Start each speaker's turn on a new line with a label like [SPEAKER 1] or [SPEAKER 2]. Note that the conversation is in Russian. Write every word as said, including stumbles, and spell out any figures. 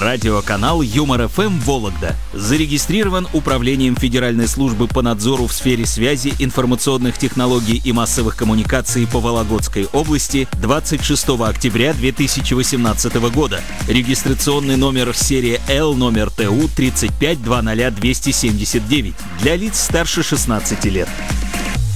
[SPEAKER 1] Радиоканал Юмор-ФМ Вологда зарегистрирован Управлением Федеральной службы по надзору в сфере связи, информационных технологий и массовых коммуникаций по Вологодской области двадцать шестого октября две тысячи восемнадцатого года. Регистрационный номер серия Л, номер ТУ тридцать пять двадцать двести семьдесят девять для лиц старше шестнадцати лет.